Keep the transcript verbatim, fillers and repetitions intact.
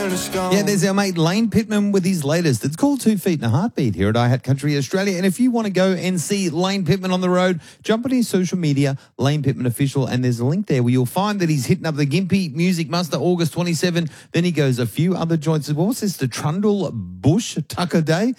when it's gone. Yeah, there's our mate Lane Pittman with his latest. It's called Two Feet and a Heartbeat here at iHat Country Australia. And if you want to go and see Lane Pittman on the road, jump on his social media, Lane Pittman Official, and there's a link there where you'll find that he's hitting up the Gympie Music Muster August twenty-seventh. Then he goes a few other joints as well. What's this, the Trundle Bush Tucker Day?